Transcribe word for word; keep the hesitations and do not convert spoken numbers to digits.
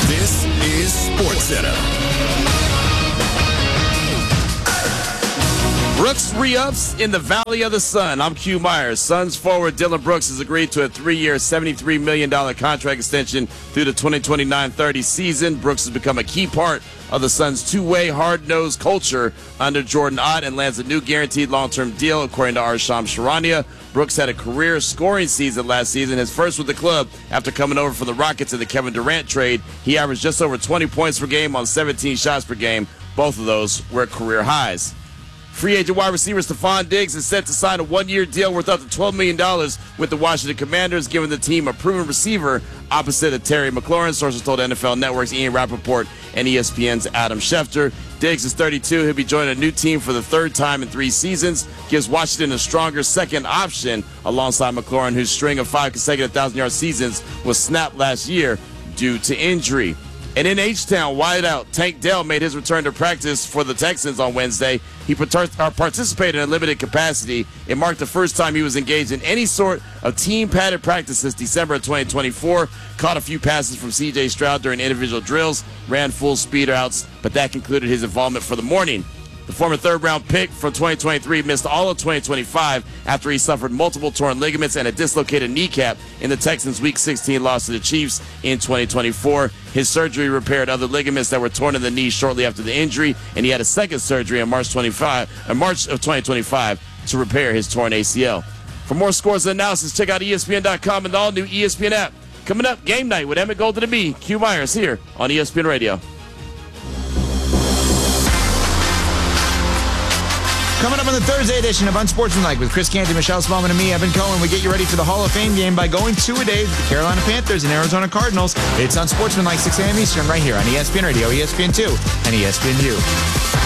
This is SportsCenter. Brooks re-ups in the Valley of the Sun. I'm Q Myers. Suns forward Dylan Brooks has agreed to a three-year, seventy-three million dollars contract extension through the twenty twenty-nine thirty season. Brooks has become a key part of the Suns' two-way, hard-nosed culture under Jordan Ott and lands a new guaranteed long-term deal, according to Arsham Sharania. Brooks had a career scoring season last season, his first with the club after coming over from the Rockets in the Kevin Durant trade. He averaged just over twenty points per game on seventeen shots per game. Both of those were career highs. Free agent wide receiver Stephon Diggs is set to sign a one-year deal worth up to twelve million dollars with the Washington Commanders, giving the team a proven receiver opposite of Terry McLaurin, sources told N F L Network's Ian Rappaport and E S P N's Adam Schefter. Diggs is thirty-two. He'll be joining a new team for the third time in three seasons. Gives Washington a stronger second option alongside McLaurin, whose string of five consecutive one thousand-yard seasons was snapped last year due to injury. And in H-Town, wideout Tank Dell made his return to practice for the Texans on Wednesday. He participated in a limited capacity. It marked the first time he was engaged in any sort of team-padded practice since December of twenty twenty-four. Caught a few passes from C J Stroud during individual drills, ran full speed outs, but that concluded his involvement for the morning. The former third-round pick from twenty twenty-three missed all of twenty twenty-five after he suffered multiple torn ligaments and a dislocated kneecap in the Texans' Week sixteen loss to the Chiefs in twenty twenty-four. His surgery repaired other ligaments that were torn in the knee shortly after the injury, and he had a second surgery in March twenty-fifth, uh, March of twenty twenty-five to repair his torn A C L. For more scores and analysis, check out E S P N dot com and the all-new E S P N app. Coming up, Game Night with Emmett Golden and me, Q Myers, here on E S P N Radio. Coming up on the Thursday edition of Unsportsmanlike with Chris Canty, Michelle Spellman, and me, Evan Cohen, we get you ready for the Hall of Fame game by going two-a-days with the Carolina Panthers and Arizona Cardinals. It's Unsportsmanlike, six a.m. Eastern, right here on E S P N Radio, E S P N two, and E S P N U.